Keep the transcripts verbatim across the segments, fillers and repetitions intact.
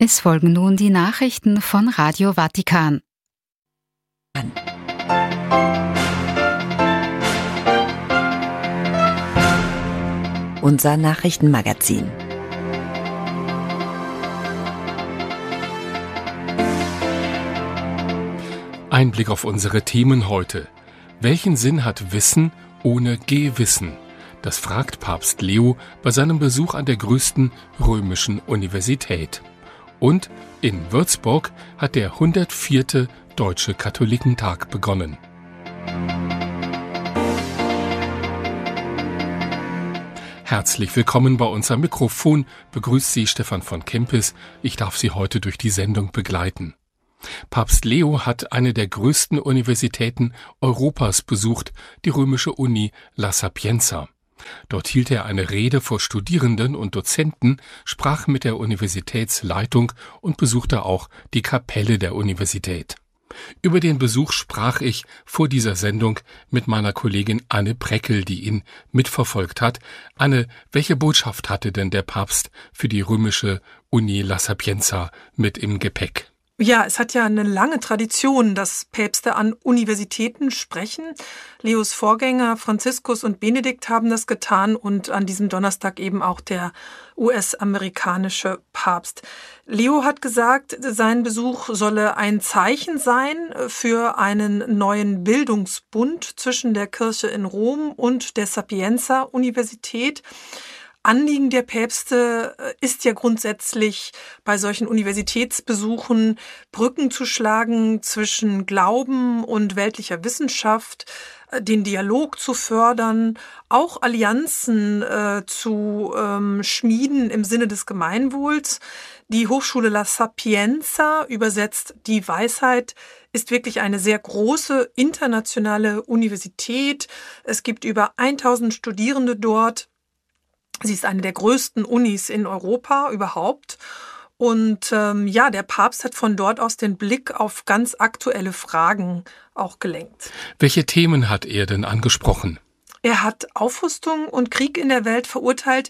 Es folgen nun die Nachrichten von Radio Vatikan. Unser Nachrichtenmagazin. Ein Blick auf unsere Themen heute. Welchen Sinn hat Wissen ohne Gewissen? Das fragt Papst Leo bei seinem Besuch an der größten römischen Universität. Und in Würzburg hat der hundertvierte Deutsche Katholikentag begonnen. Herzlich willkommen bei uns am Mikrofon, begrüßt Sie Stefan von Kempis. Ich darf Sie heute durch die Sendung begleiten. Papst Leo hat eine der größten Universitäten Europas besucht, die römische Uni La Sapienza. Dort hielt er eine Rede vor Studierenden und Dozenten, sprach mit der Universitätsleitung und besuchte auch die Kapelle der Universität. Über den Besuch sprach ich vor dieser Sendung mit meiner Kollegin Anne Preckel, die ihn mitverfolgt hat. Anne, welche Botschaft hatte denn der Papst für die römische Uni La Sapienza mit im Gepäck? Ja, es hat ja eine lange Tradition, dass Päpste an Universitäten sprechen. Leos Vorgänger Franziskus und Benedikt haben das getan und an diesem Donnerstag eben auch der U S-amerikanische Papst. Leo hat gesagt, sein Besuch solle ein Zeichen sein für einen neuen Bildungsbund zwischen der Kirche in Rom und der Sapienza-Universität. Anliegen der Päpste ist ja grundsätzlich bei solchen Universitätsbesuchen Brücken zu schlagen zwischen Glauben und weltlicher Wissenschaft, den Dialog zu fördern, auch Allianzen äh, zu ähm, schmieden im Sinne des Gemeinwohls. Die Hochschule La Sapienza, übersetzt die Weisheit, ist wirklich eine sehr große internationale Universität. Es gibt über tausend Studierende dort. Sie ist eine der größten Unis in Europa überhaupt. Und ähm, ja, der Papst hat von dort aus den Blick auf ganz aktuelle Fragen auch gelenkt. Welche Themen hat er denn angesprochen? Er hat Aufrüstung und Krieg in der Welt verurteilt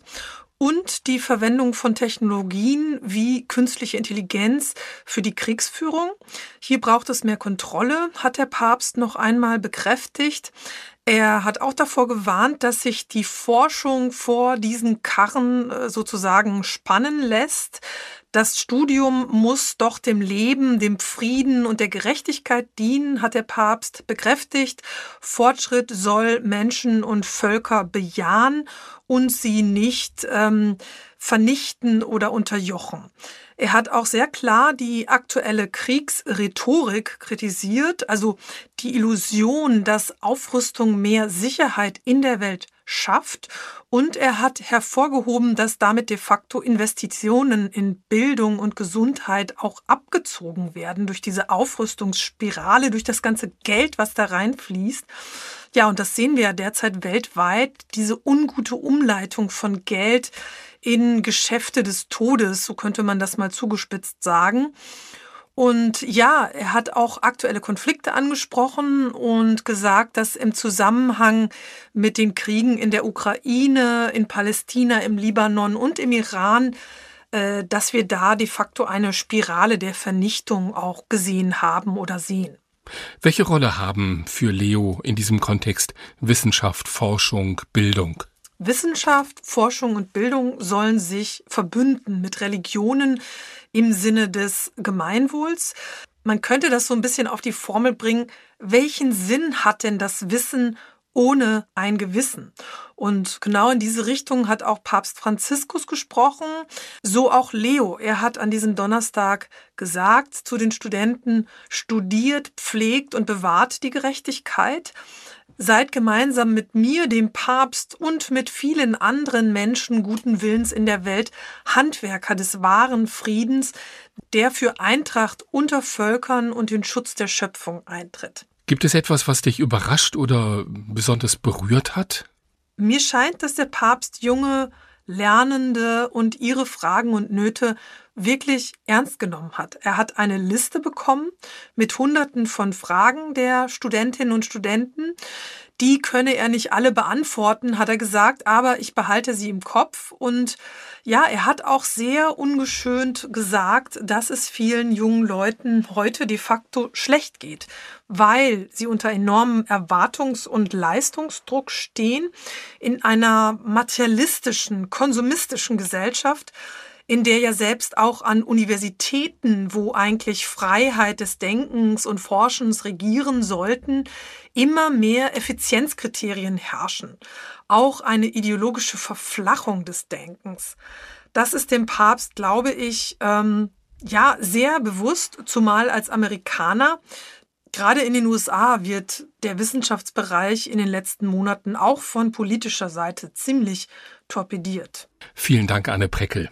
und die Verwendung von Technologien wie künstliche Intelligenz für die Kriegsführung. Hier braucht es mehr Kontrolle, hat der Papst noch einmal bekräftigt. Er hat auch davor gewarnt, dass sich die Forschung vor diesen Karren sozusagen spannen lässt. Das Studium muss doch dem Leben, dem Frieden und der Gerechtigkeit dienen, hat der Papst bekräftigt. Fortschritt soll Menschen und Völker bejahen und sie nicht ähm, vernichten oder unterjochen. Er hat auch sehr klar die aktuelle Kriegsrhetorik kritisiert, also die Illusion, dass Aufrüstung mehr Sicherheit in der Welt schafft. Und er hat hervorgehoben, dass damit de facto Investitionen in Bildung und Gesundheit auch abgezogen werden durch diese Aufrüstungsspirale, durch das ganze Geld, was da reinfließt. Ja, und das sehen wir ja derzeit weltweit, diese ungute Umleitung von Geld in Geschäfte des Todes, so könnte man das mal zugespitzt sagen. Und ja, er hat auch aktuelle Konflikte angesprochen und gesagt, dass im Zusammenhang mit den Kriegen in der Ukraine, in Palästina, im Libanon und im Iran, äh, dass wir da de facto eine Spirale der Vernichtung auch gesehen haben oder sehen. Welche Rolle haben für Leo in diesem Kontext Wissenschaft, Forschung, Bildung? Wissenschaft, Forschung und Bildung sollen sich verbünden mit Religionen im Sinne des Gemeinwohls. Man könnte das so ein bisschen auf die Formel bringen, welchen Sinn hat denn das Wissen ohne ein Gewissen? Und genau in diese Richtung hat auch Papst Franziskus gesprochen, so auch Leo. Er hat an diesem Donnerstag gesagt zu den Studenten, studiert, pflegt und bewahrt die Gerechtigkeit. Seid gemeinsam mit mir, dem Papst und mit vielen anderen Menschen guten Willens in der Welt Handwerker des wahren Friedens, der für Eintracht unter Völkern und den Schutz der Schöpfung eintritt. Gibt es etwas, was dich überrascht oder besonders berührt hat? Mir scheint, dass der Papst junge Lernende und ihre Fragen und Nöte wirklich ernst genommen hat. Er hat eine Liste bekommen mit Hunderten von Fragen der Studentinnen und Studenten. Die könne er nicht alle beantworten, hat er gesagt, aber ich behalte sie im Kopf. Und ja, er hat auch sehr ungeschönt gesagt, dass es vielen jungen Leuten heute de facto schlecht geht, weil sie unter enormem Erwartungs- und Leistungsdruck stehen in einer materialistischen, konsumistischen Gesellschaft, in der ja selbst auch an Universitäten, wo eigentlich Freiheit des Denkens und Forschens regieren sollten, immer mehr Effizienzkriterien herrschen. Auch eine ideologische Verflachung des Denkens. Das ist dem Papst, glaube ich, ähm, ja, sehr bewusst, zumal als Amerikaner. Gerade in den U S A wird der Wissenschaftsbereich in den letzten Monaten auch von politischer Seite ziemlich torpediert. Vielen Dank, Anne Preckel.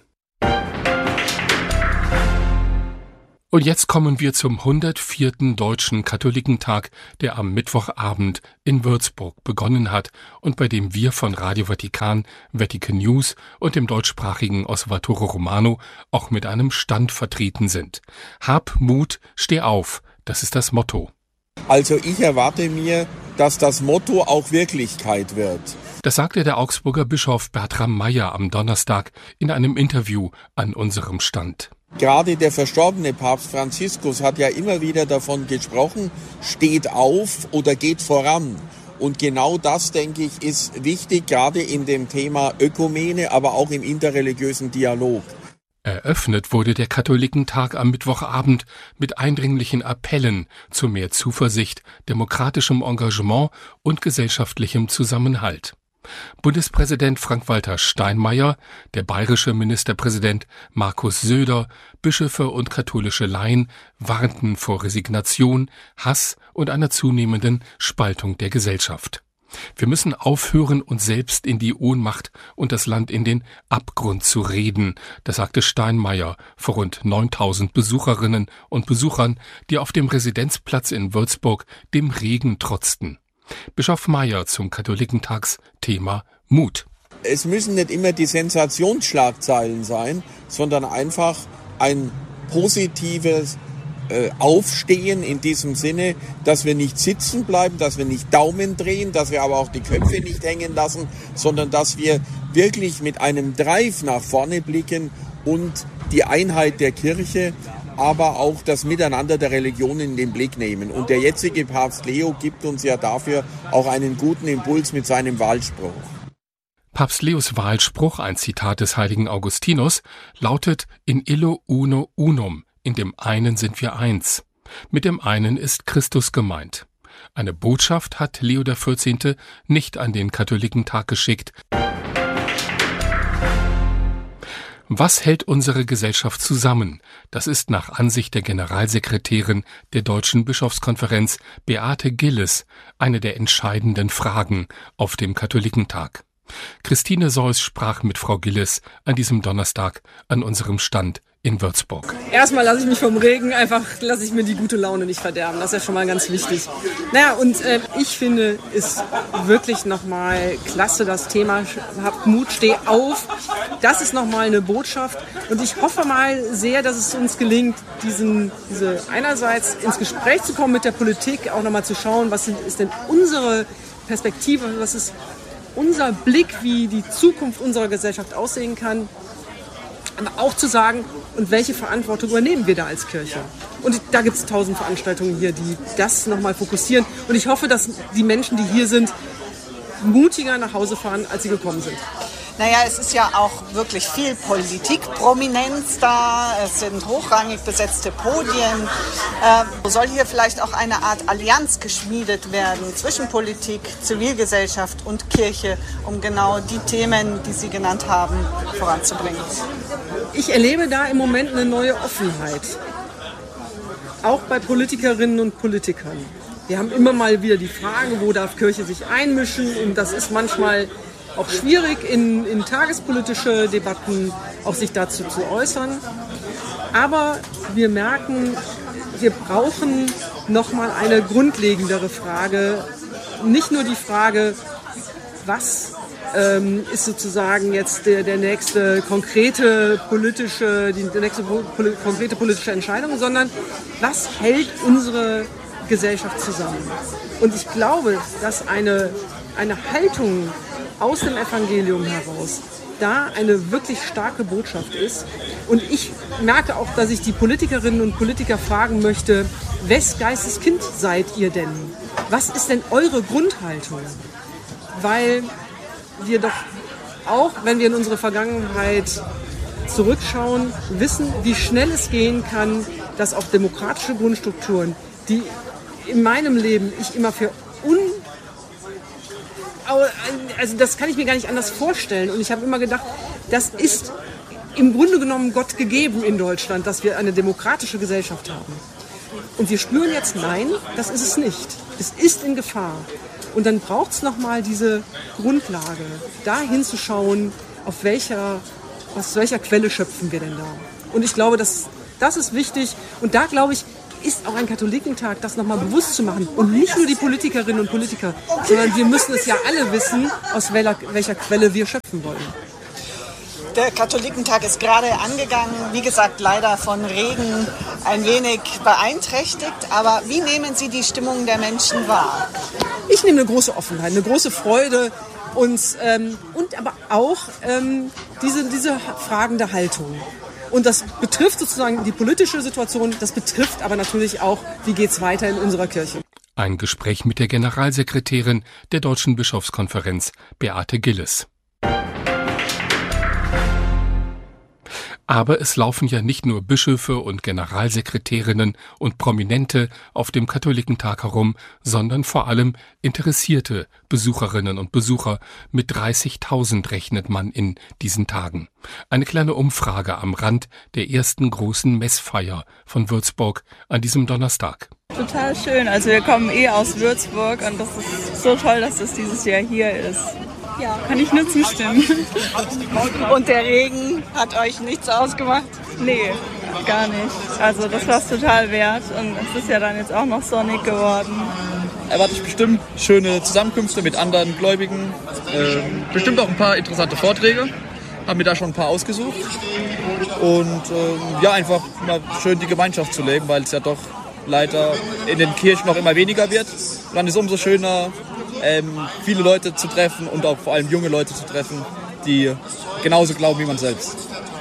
Und jetzt kommen wir zum hundertvierten Deutschen Katholikentag, der am Mittwochabend in Würzburg begonnen hat und bei dem wir von Radio Vatikan, Vatican News und dem deutschsprachigen Osservatore Romano auch mit einem Stand vertreten sind. Hab Mut, steh auf, das ist das Motto. Also ich erwarte mir, dass das Motto auch Wirklichkeit wird. Das sagte der Augsburger Bischof Bertram Meyer am Donnerstag in einem Interview an unserem Stand. Gerade der verstorbene Papst Franziskus hat ja immer wieder davon gesprochen, steht auf oder geht voran. Und genau das, denke ich, ist wichtig, gerade in dem Thema Ökumene, aber auch im interreligiösen Dialog. Eröffnet wurde der Katholikentag am Mittwochabend mit eindringlichen Appellen zu mehr Zuversicht, demokratischem Engagement und gesellschaftlichem Zusammenhalt. Bundespräsident Frank-Walter Steinmeier, der bayerische Ministerpräsident Markus Söder, Bischöfe und katholische Laien warnten vor Resignation, Hass und einer zunehmenden Spaltung der Gesellschaft. Wir müssen aufhören, uns selbst in die Ohnmacht und das Land in den Abgrund zu reden, das sagte Steinmeier vor rund neuntausend Besucherinnen und Besuchern, die auf dem Residenzplatz in Würzburg dem Regen trotzten. Bischof Meyer zum Katholikentagsthema Mut. Es müssen nicht immer die Sensationsschlagzeilen sein, sondern einfach ein positives äh, Aufstehen in diesem Sinne, dass wir nicht sitzen bleiben, dass wir nicht Daumen drehen, dass wir aber auch die Köpfe nicht hängen lassen, sondern dass wir wirklich mit einem Drive nach vorne blicken und die Einheit der Kirche, aber auch das Miteinander der Religionen in den Blick nehmen. Und der jetzige Papst Leo gibt uns ja dafür auch einen guten Impuls mit seinem Wahlspruch. Papst Leos Wahlspruch, ein Zitat des heiligen Augustinus, lautet In illo uno unum, in dem einen sind wir eins. Mit dem einen ist Christus gemeint. Eine Botschaft hat Leo der vierzehnte nicht an den Katholikentag geschickt. Was hält unsere Gesellschaft zusammen? Das ist nach Ansicht der Generalsekretärin der Deutschen Bischofskonferenz, Beate Gilles, eine der entscheidenden Fragen auf dem Katholikentag. Christine Seuss sprach mit Frau Gilles an diesem Donnerstag an unserem Stand in Würzburg. Erstmal lasse ich mich vom Regen, einfach lasse ich mir die gute Laune nicht verderben. Das ist ja schon mal ganz wichtig. Naja, und äh, ich finde, ist wirklich nochmal klasse, das Thema Habt Mut, steh auf. Das ist nochmal eine Botschaft. Und ich hoffe mal sehr, dass es uns gelingt, diesen, diese einerseits ins Gespräch zu kommen mit der Politik, auch nochmal zu schauen, was ist denn unsere Perspektive, was ist unser Blick, wie die Zukunft unserer Gesellschaft aussehen kann. Aber auch zu sagen, und welche Verantwortung übernehmen wir da als Kirche? Und da gibt es tausend Veranstaltungen hier, die das nochmal fokussieren. Und ich hoffe, dass die Menschen, die hier sind, mutiger nach Hause fahren, als sie gekommen sind. Naja, es ist ja auch wirklich viel Politikprominenz da. Es sind hochrangig besetzte Podien. Äh, soll hier vielleicht auch eine Art Allianz geschmiedet werden zwischen Politik, Zivilgesellschaft und Kirche, um genau die Themen, die Sie genannt haben, voranzubringen? Ich erlebe da im Moment eine neue Offenheit. Auch bei Politikerinnen und Politikern. Wir haben immer mal wieder die Frage, wo darf Kirche sich einmischen? Und das ist manchmal auch schwierig, in, in tagespolitische Debatten auch sich dazu zu äußern. Aber wir merken, wir brauchen nochmal eine grundlegendere Frage. Nicht nur die Frage, was ähm, ist sozusagen jetzt der, der nächste konkrete politische, die, die nächste pol- konkrete politische Entscheidung, sondern was hält unsere Gesellschaft zusammen? Und ich glaube, dass eine, eine Haltung aus dem Evangelium heraus da eine wirklich starke Botschaft ist. Und ich merke auch, dass ich die Politikerinnen und Politiker fragen möchte, wes Geistes Kind seid ihr denn? Was ist denn eure Grundhaltung? Weil wir doch auch, wenn wir in unsere Vergangenheit zurückschauen, wissen, wie schnell es gehen kann, dass auch demokratische Grundstrukturen, die in meinem Leben ich immer für un Also das kann ich mir gar nicht anders vorstellen. Und ich habe immer gedacht, das ist im Grunde genommen Gott gegeben in Deutschland, dass wir eine demokratische Gesellschaft haben. Und wir spüren jetzt, nein, das ist es nicht. Es ist in Gefahr. Und dann braucht es nochmal diese Grundlage, da hinzuschauen, auf welcher, aus welcher Quelle schöpfen wir denn da. Und ich glaube, das, das ist wichtig. Und da glaube ich, ist auch ein Katholikentag, das nochmal bewusst zu machen. Und nicht nur die Politikerinnen und Politiker, sondern wir müssen es ja alle wissen, aus welcher, welcher Quelle wir schöpfen wollen. Der Katholikentag ist gerade angegangen, wie gesagt, leider von Regen ein wenig beeinträchtigt. Aber wie nehmen Sie die Stimmung der Menschen wahr? Ich nehme eine große Offenheit, eine große Freude und, ähm, und aber auch ähm, diese, diese fragende Haltung. Und das betrifft sozusagen die politische Situation, das betrifft aber natürlich auch, wie geht's weiter in unserer Kirche. Ein Gespräch mit der Generalsekretärin der Deutschen Bischofskonferenz, Beate Gilles. Aber es laufen ja nicht nur Bischöfe und Generalsekretärinnen und Prominente auf dem Katholikentag herum, sondern vor allem interessierte Besucherinnen und Besucher. Mit dreißigtausend rechnet man in diesen Tagen. Eine kleine Umfrage am Rand der ersten großen Messfeier von Würzburg an diesem Donnerstag. Total schön. Also wir kommen eh aus Würzburg und das ist so toll, dass das dieses Jahr hier ist. Ja, kann ich nur zustimmen. Und der Regen hat euch nichts ausgemacht? Nee, gar nicht. Also das war es total wert und es ist ja dann jetzt auch noch sonnig geworden. Erwarte ich bestimmt schöne Zusammenkünfte mit anderen Gläubigen, ähm, bestimmt auch ein paar interessante Vorträge. Haben mir da schon ein paar ausgesucht. Und ähm, ja, einfach mal schön die Gemeinschaft zu leben, weil es ja doch leider in den Kirchen noch immer weniger wird. Und dann ist es umso schöner, ähm, viele Leute zu treffen und auch vor allem junge Leute zu treffen, die genauso glauben wie man selbst.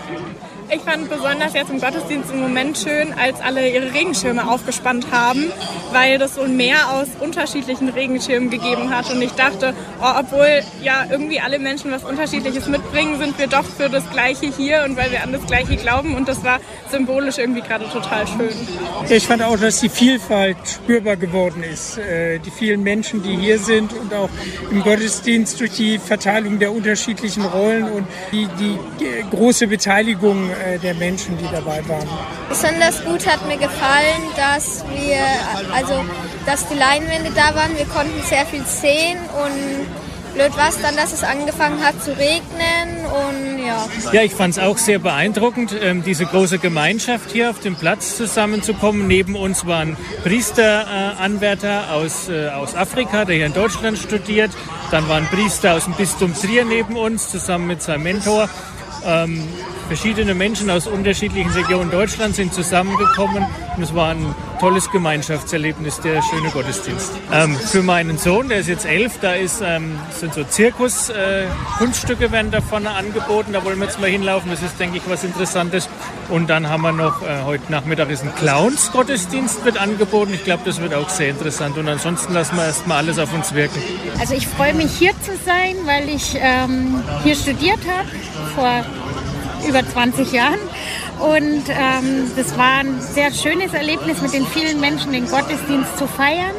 Ich fand besonders jetzt im Gottesdienst im Moment schön, als alle ihre Regenschirme aufgespannt haben, weil das so ein Meer aus unterschiedlichen Regenschirmen gegeben hat. Und ich dachte, oh, obwohl ja irgendwie alle Menschen was Unterschiedliches mitbringen, sind wir doch für das Gleiche hier und weil wir an das Gleiche glauben. Und das war symbolisch irgendwie gerade total schön. Ich fand auch, dass die Vielfalt spürbar geworden ist. Die vielen Menschen, die hier sind und auch im Gottesdienst durch die Verteilung der unterschiedlichen Rollen und die, die große Beteiligung der Menschen, die dabei waren. Besonders gut hat mir gefallen, dass wir, also, dass die Leinwände da waren. Wir konnten sehr viel sehen und blöd war es dann, dass es angefangen hat zu regnen und ja. Ja, ich fand es auch sehr beeindruckend, ähm, diese große Gemeinschaft hier auf dem Platz zusammenzukommen. Neben uns waren Priesteranwärter äh, aus, äh, aus Afrika, der hier in Deutschland studiert. Dann waren Priester aus dem Bistum Trier neben uns, zusammen mit seinem Mentor. Ähm, verschiedene Menschen aus unterschiedlichen Regionen Deutschlands sind zusammengekommen und es war ein tolles Gemeinschaftserlebnis, der schöne Gottesdienst. Ähm, für meinen Sohn, der ist jetzt elf, da ist, ähm, sind so Zirkus-Kunststücke äh, werden da vorne angeboten, da wollen wir jetzt mal hinlaufen, das ist, denke ich, was Interessantes. Und dann haben wir noch, äh, heute Nachmittag ist ein Clowns-Gottesdienst wird angeboten, ich glaube, das wird auch sehr interessant und ansonsten lassen wir erstmal alles auf uns wirken. Also ich freue mich, hier zu sein, weil ich ähm, hier studiert habe, vor über zwanzig Jahren. Und ähm, das war ein sehr schönes Erlebnis, mit den vielen Menschen den Gottesdienst zu feiern.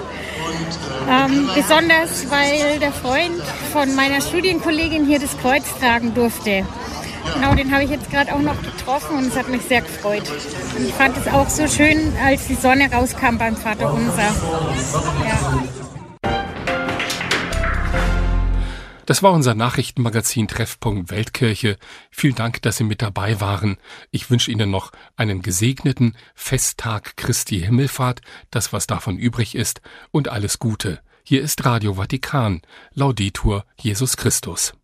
Ähm, besonders, weil der Freund von meiner Studienkollegin hier das Kreuz tragen durfte. Genau, den habe ich jetzt gerade auch noch getroffen und es hat mich sehr gefreut. Und ich fand es auch so schön, als die Sonne rauskam beim Vaterunser. Ja. Das war unser Nachrichtenmagazin Treffpunkt Weltkirche. Vielen Dank, dass Sie mit dabei waren. Ich wünsche Ihnen noch einen gesegneten Festtag Christi Himmelfahrt, das was davon übrig ist, und alles Gute. Hier ist Radio Vatikan. Laudetur Jesus Christus.